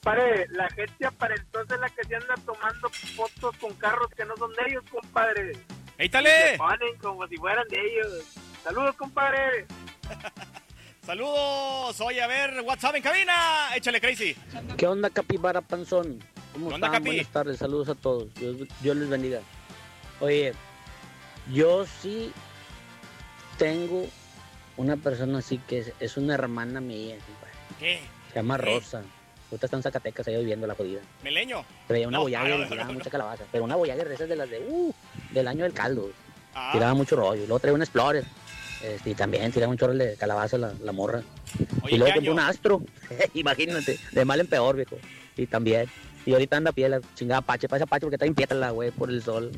Compadre, la gente aparentosa es la que se anda tomando fotos con carros que no son de ellos, compadre. ¡Éítale! Se ponen como si fueran de ellos. Saludos, compadre. Saludos. Oye, a ver, WhatsApp en cabina. Échale, Crazy. ¿Qué onda, Capibara Panzón? ¿Cómo ¿Qué onda, están? Capi? Buenas tardes, saludos a todos. Dios les bendiga. Oye, yo sí tengo una persona así que es una hermana mía, compadre. ¿Qué? Se llama ¿Qué? Rosa. Ahorita está en Zacatecas, ahí viviendo la jodida. ¿Meleño? Traía una No, Voyager no, y tiraba no. mucha calabaza. Pero una Voyager de esas de las del año del caldo. Ah. Tiraba mucho rollo. Luego traía un Explorer. Y también tiraba un chorro de calabaza la morra. Oye, Y luego ¿qué compré año? un Astro. Imagínate, de mal en peor, viejo. Y también. Y ahorita anda a pie la chingada Apache. Parece Apache porque está en piétala, güey, por el sol.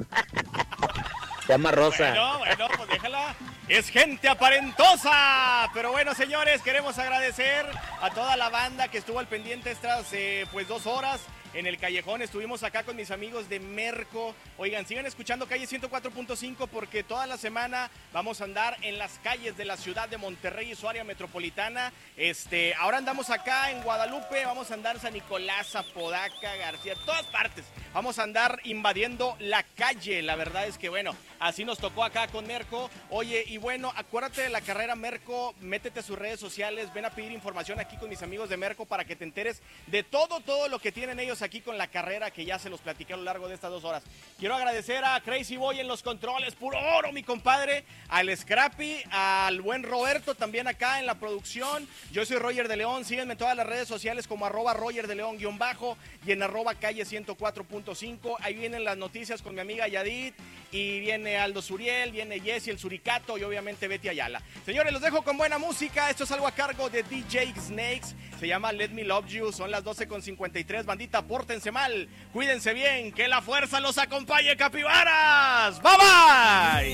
Se llama Rosa. Bueno, pues déjala. Es gente aparentosa. Pero bueno, señores, queremos agradecer a toda la banda que estuvo al pendiente estas pues 2 horas en el Callejón. Estuvimos acá con mis amigos de Merco. Oigan, sigan escuchando Calle 104.5 porque toda la semana vamos a andar en las calles de la ciudad de Monterrey y su área metropolitana. Ahora andamos acá en Guadalupe, vamos a andar San Nicolás, Apodaca, García, todas partes. Vamos a andar invadiendo la calle. La verdad es que bueno, así nos tocó acá con Merco. Oye, y bueno, acuérdate de la carrera Merco, métete a sus redes sociales, ven a pedir información aquí con mis amigos de Merco para que te enteres de todo lo que tienen ellos aquí con la carrera que ya se los platiqué a lo largo de estas 2 horas. Quiero agradecer a Crazy Boy en los controles, puro oro, mi compadre, al Scrappy, al buen Roberto también acá en la producción. Yo soy Roger de León, síguenme en todas las redes sociales como @Roger de León_ y en @calle 104.5. Ahí vienen las noticias con mi amiga Yadit y viene Aldo Suriel, viene Jesse el Suricato y obviamente Betty Ayala. Señores, los dejo con buena música. Esto es algo a cargo de DJ Snakes. Se llama Let Me Love You. Son las 12:53. Bandita, pórtense mal. Cuídense bien. Que la fuerza los acompañe, capibaras. Bye bye.